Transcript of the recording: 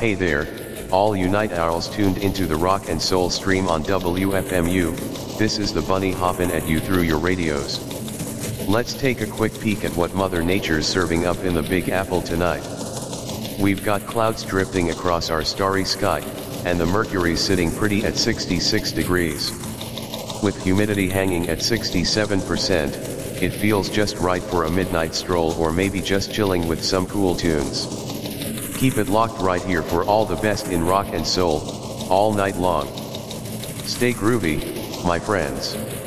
Hey there, all you night owls tuned into the rock and soul stream on WFMU, this is the bunny hoppin' at you through your radios. Let's take a quick peek at what Mother Nature's serving up in the Big Apple tonight. We've got clouds drifting across our starry sky, and the mercury's sitting pretty at 66 degrees. With humidity hanging at 67%, it feels just right for a midnight stroll or maybe just chilling with some cool tunes. Keep it locked right here for all the best in rock and soul, all night long. Stay groovy, my friends.